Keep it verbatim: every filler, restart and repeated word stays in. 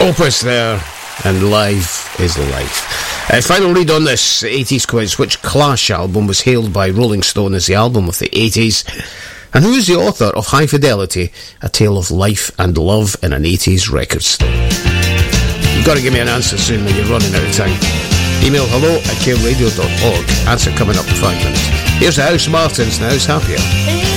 Opus there, and Life is Life. Uh, final read on this eighties quiz. Which Clash album was hailed by Rolling Stone as the album of the eighties? And who is the author of High Fidelity, A Tale of Life and Love in an eighties Record Store? You've got to give me an answer soon when you're running out of time. Email hello at care radio dot org. Answer coming up in five minutes. Here's the House Martins, and House Happier.